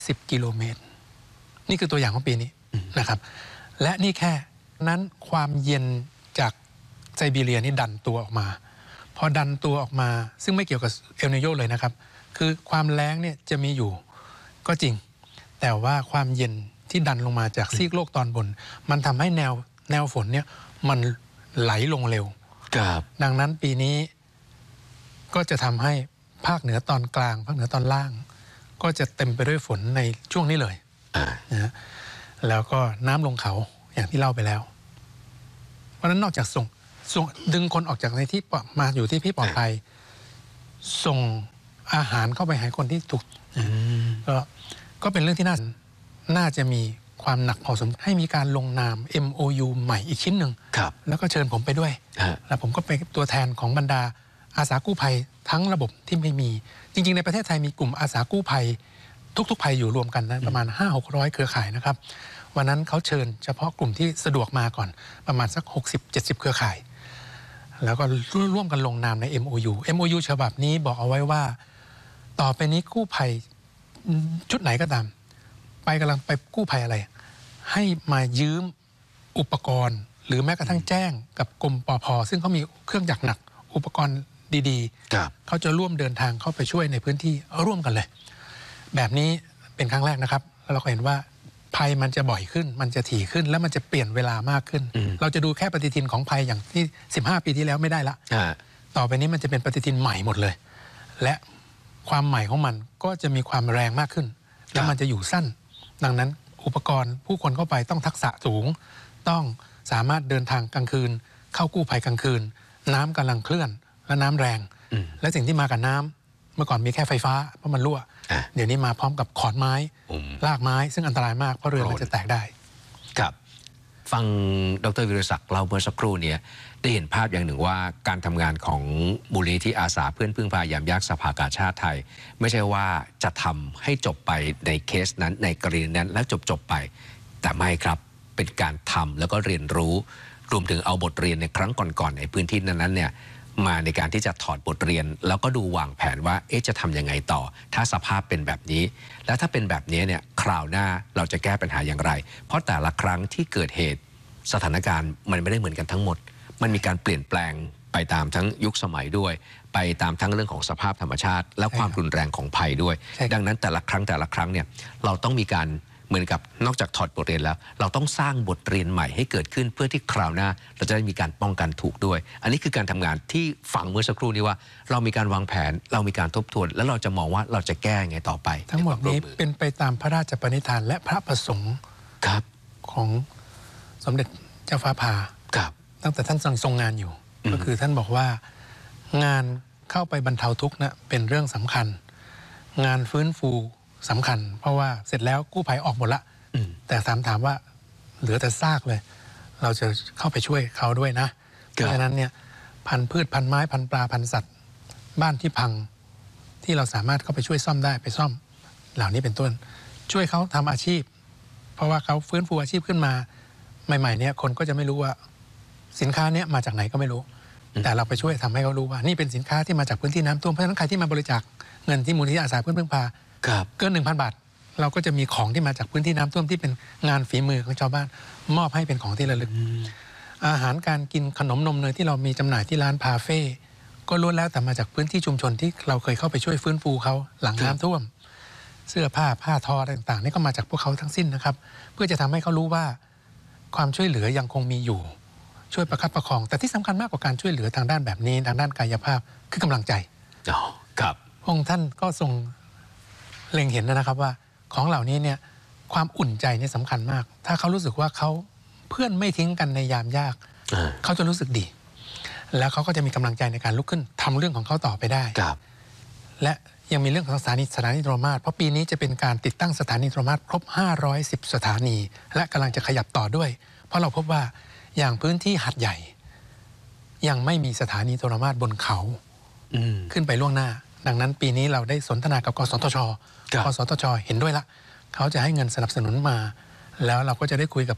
10 กิโลเมตรนี่คือตัวอย่างของปีนี้นะครับและนี่แค่นั้นความเย็นจากไซบีเรียนี่ดันตัวออกมาพอดันตัวออกมาซึ่งไม่เกี่ยวกับเอลนิโญเลยนะครับคือความแล้งเนี่ยจะมีอยู่ก็จริงแต่ว่าความเย็นที่ดันลงมาจากซีกโลกตอนบนมันทำให้แนวฝนเนี่ยมันไหลลงเร็วดังนั้นปีนี้ก็จะทำให้ภาคเหนือตอนกลางภาคเหนือตอนล่างก็จะเต็มไปด้วยฝนในช่วงนี้เลยนะแล้วก็น้ำลงเขาอย่างที่เล่าไปแล้วเพราะฉะนั้นนอกจากส่งดึงคนออกจากในที่มาอยู่ที่ที่ปลอดภัยส่งอาหารเข้าไปให้คนที่ถูกก็เป็นเรื่องที่น่าจะมีความหนักพอสมควรให้มีการลงนาม MOU ใหม่อีกชิ้นหนึ่งแล้วก็เชิญผมไปด้วยแล้วผมก็เป็นตัวแทนของบรรดาอาสากู้ภัยทั้งระบบที่ไม่มีจริงๆในประเทศไทยมีกลุ่มอาสากู้ภัยทุกภัยอยู่รวมกันนะประมาณ 500-600 เครือข่ายนะครับวันนั้นเขาเชิญเฉพาะกลุ่มที่สะดวกมาก่อนประมาณสัก 60-70 เครือข่ายแล้วก็ร่วมกันลงนามใน MOU ฉบับนี้บอกเอาไว้ว่าต่อไปนี้กู้ภัยชุดไหนก็ตามกำลังไปกู้ภัยอะไรให้มายืมอุปกรณ์หรือแม้กระทั่งแจ้งกับกรมปภ.ซึ่งเขามีเครื่องจักรหนักอุปกรณ์ดีๆเขาจะร่วมเดินทางเข้าไปช่วยในพื้นที่ร่วมกันเลยแบบนี้เป็นครั้งแรกนะครับแล้วเราก็เห็นว่าภัยมันจะบ่อยขึ้นมันจะถี่ขึ้นแล้วมันจะเปลี่ยนเวลามากขึ้นเราจะดูแค่ปฏิทินของภัยอย่างที่15 ปีที่แล้วไม่ได้ละต่อไปนี้มันจะเป็นปฏิทินใหม่หมดเลยและความใหม่ของมันก็จะมีความแรงมากขึ้นและมันจะอยู่สั้นดังนั้นอุปกรณ์ผู้คนเข้าไปต้องทักษะสูงต้องสามารถเดินทางกลางคืนเข้ากู้ภัยกลางคืนน้ำกำลังเคลื่อนและน้ำแรงและสิ่งที่มากับน้ำเมื่อก่อนมีแค่ไฟฟ้าเพราะมันรั่วเดี๋ยวนี้มาพร้อมกับขอนไม้รากไม้ซึ่งอันตรายมากเพราะเรือมันจะแตกได้ครับฟังดร.วิรศักดิ์เล่าเมื่อสักครู่นี้ได้เห็นภาพอย่างหนึ่งว่าการทำงานของมูลนิธิอาสาเพื่อนพึ่งพายามยากสภากาชาติไทยไม่ใช่ว่าจะทำให้จบไปในเคสนั้นในกรณีนั้นแล้วจบไปแต่ไม่ครับเป็นการทำแล้วก็เรียนรู้รวมถึงเอาบทเรียนในครั้งก่อนๆในพื้นที่นั้นเนี่ยมาในการที่จะถอดบทเรียนแล้วก็ดูวางแผนว่าจะทำยังไงต่อถ้าสภาพเป็นแบบนี้แล้วถ้าเป็นแบบนี้เนี่ยคราวหน้าเราจะแก้ปัญหาอย่างไรเพราะแต่ละครั้งที่เกิดเหตุสถานการณ์มันไม่ได้เหมือนกันทั้งหมดมันมีการเปลี่ยนแปลงไปตามทั้งยุคสมัยด้วยไปตามทั้งเรื่องของสภาพธรรมชาติและความรุนแรงของภัยด้วยดังนั้นแต่ละครั้งเนี่ยเราต้องมีการเหมือนกับนอกจากถอดบทเรียนแล้วเราต้องสร้างบทเรียนใหม่ให้เกิดขึ้นเพื่อที่คราวหน้าเราจะได้มีการป้องกันถูกด้วยอันนี้คือการทำงานที่ฟังเมื่อสักครู่นี้ว่าเรามีการวางแผนเรามีการทบทวนแล้วเราจะมองว่าเราจะแก้ไงต่อไปทั้งหมดนี้เป็นไปตามพระราชปณิธานและพระประสงค์ของสมเด็จเจ้าฟ้าผ่าตั้งแต่ท่านทรงงานอยู่ก็คือท่านบอกว่างานเข้าไปบรรเทาทุกข์นะเป็นเรื่องสำคัญงานฟื้นฟูสำคัญเพราะว่าเสร็จแล้วกู้ภัยออกหมดละแต่ถามว่าเหลือแต่ซากเลยเราจะเข้าไปช่วยเขาด้วยนะเพราะฉะนั้นเนี่ยพันธุ์พืชพันธุ์ไม้พันธุ์ปลาพันธุ์สัตว์บ้านที่พังที่เราสามารถเข้าไปช่วยซ่อมได้ไปซ่อมเหล่านี้เป็นต้นช่วยเขาทำอาชีพเพราะว่าเขาฟื้นฟูอาชีพขึ้นมาใหม่ๆเนี่ยคนก็จะไม่รู้ว่าสินค้าเนี้ยมาจากไหนก็ไม่รู้แต่เราไปช่วยทำให้เขารู้ว่านี่เป็นสินค้าที่มาจากพื้นที่น้ำท่วมเพราะฉะนั้นใครที่มาบริจาคเงินที่มูลนิธิอาสาเพื่อนพึ่งพาเกิน 1,000 บาทเราก็จะมีของที่มาจากพื้นที่น้ำท่วมที่เป็นงานฝีมือของชาวบ้านมอบให้เป็นของที่ระลึกอาหารการกินขนมนมเนยที่เรามีจำหน่ายที่ร้านพาเฟ่ก็ล้วนแล้วแต่มาจากพื้นที่ชุมชนที่เราเคยเข้าไปช่วยฟื้นฟูเขาหลังน้ำท่วมเสื้อผ้าทอต่างๆนี่ก็มาจากพวกเขาทั้งสิ้นนะครับเพื่อจะทำให้เขารู้ว่าความช่วยเหลือยังคงมีอยู่ช่วยประคับประคองแต่ที่สำคัญมากกว่าการช่วยเหลือทางด้านแบบนี้ทางด้านกายภาพคือกำลังใจครับองค์ท่านก็ทรงเล็งเห็นนะครับว่าของเหล่านี้เนี่ยความอุ่นใจนี่สำคัญมากถ้าเขารู้สึกว่าเขาเพื่อนไม่ทิ้งกันในยามยากเขาจะรู้สึกดีแล้วเขาก็จะมีกำลังใจในการลุกขึ้นทำเรื่องของเขาต่อไปได้และยังมีเรื่องของสถานีโทรมาสเพราะปีนี้จะเป็นการติดตั้งสถานีโทรมาสครบ510 สถานีและกำลังจะขยับต่อด้วยเพราะเราพบว่าอย่างพื้นที่หัดใหญ่ยังไม่มีสถานีโทรมาสบนเขาขึ้นไปล่วงหน้าดังนั้นปีนี้เราได้สนทนากับกสทช.กสทช.เห็นด้วยละเขาจะให้เงินสนับสนุนมาแล้วเราก็จะได้คุยกับ